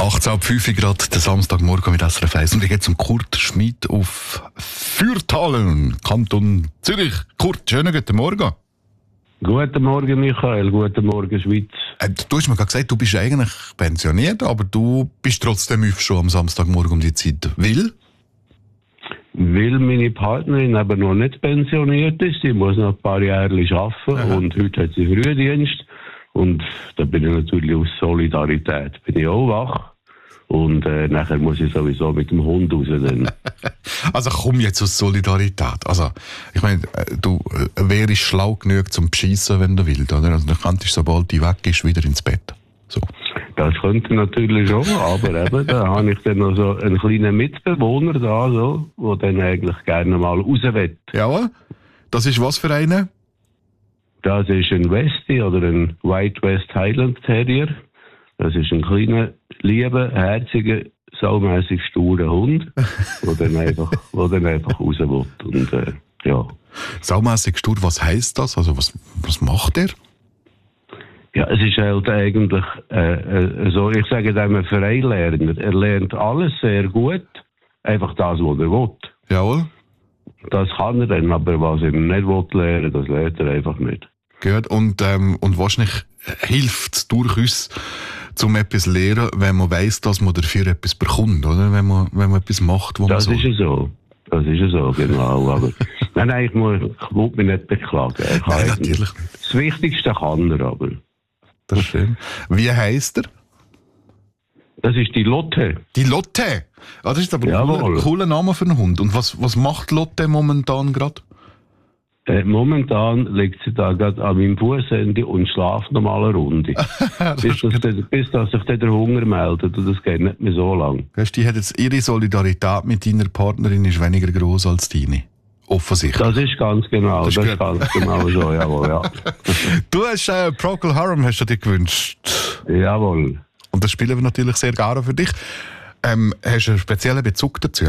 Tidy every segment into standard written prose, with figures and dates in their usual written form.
18.05 Grad, der Samstagmorgen mit SRF 1. Und ich gehe zum Kurt Schmid auf Fürthalen, Kanton Zürich. Kurt, schönen guten Morgen. Guten Morgen, Michael. Guten Morgen, Schweiz. Du hast mir gerade gesagt, du bist eigentlich pensioniert, aber du bist trotzdem schon am Samstagmorgen um die Zeit. Weil meine Partnerin aber noch nicht pensioniert ist. Sie muss noch ein paar Jahre arbeiten und heute hat sie Frühdienst. Und da bin ich natürlich aus Solidarität bin ich auch wach. Und nachher muss ich sowieso mit dem Hund raus. Also komm jetzt aus Solidarität. Also, ich meine, du wärst schlau genug zum Beschissen, wenn du willst, oder? Also dann könntest du, sobald die weg ist, wieder ins Bett. So. Das könnte natürlich schon, aber eben, da habe ich dann noch so einen kleinen Mitbewohner da, so, der dann eigentlich gerne mal raus will. Ja, das ist was für eine? Das ist ein Westie oder ein White West Highland Terrier. Das ist ein kleiner, lieber, herziger, saumässig sturer Hund, der dann einfach raus will. Und, ja. Saumässig stur, was heisst das? Also was macht er? Ja, es ist halt eigentlich so, ich sage dem ein Freilerner. Er lernt alles sehr gut, einfach das, was er will. Jawohl. Das kann er dann, aber was er nicht will lernen, das lernt er einfach nicht. Gut, und wahrscheinlich hilft es durchaus, um etwas zu lernen, wenn man weiss, dass man dafür etwas bekommt, oder? Wenn man etwas macht, wo das man so... Das ist ja so. Das ist ja so, genau. Aber nein, ich will mich nicht beklagen. Nein, natürlich nicht. Das Wichtigste kann er aber. Das ist schön. Wie heisst er? Das ist die Lotte. Die Lotte? Ah, das ist aber ein cooler Name für einen Hund. Und was macht Lotte momentan gerade? Momentan liegt sie da gerade an meinem Fußende und schlaft noch mal eine Runde. bis dass sich der Hunger meldet. Und das geht nicht mehr so lang. Die hat jetzt ihre Solidarität mit deiner Partnerin ist weniger groß als deine. Offensichtlich. Das ist ganz genau. Das ist ganz genau so, jawohl, ja. Du hast Procol Harum hast du dir gewünscht. Jawohl. Und das spielen wir natürlich sehr gerne für dich. Hast du einen speziellen Bezug dazu?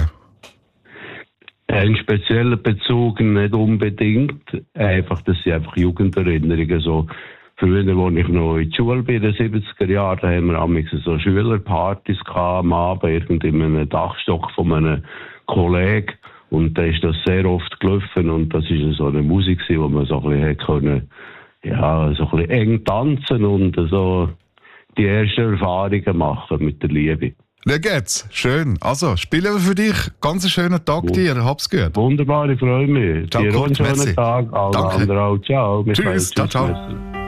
Einen speziellen Bezug nicht unbedingt. Einfach, das sind einfach Jugenderinnerungen. So, früher, als ich noch in der Schule bin, in den 70er Jahren, da haben wir amigs so Schülerpartys gehabt, am Abend, irgend in einem Dachstock von einem Kollegen. Und da ist das sehr oft gelaufen. Und das ist so eine Musik, wo man so ein bisschen können, ja, so ein bisschen eng tanzen und so die ersten Erfahrungen machen mit der Liebe. Wie geht's? Schön. Also, spielen wir für dich. Ganz einen schönen Tag dir. Hab's gut. Wunderbar, ich freue mich. Ciao, dir einen schönen Tag. Alle anderen auch. Ciao. Tschüss. Ciao, ciao.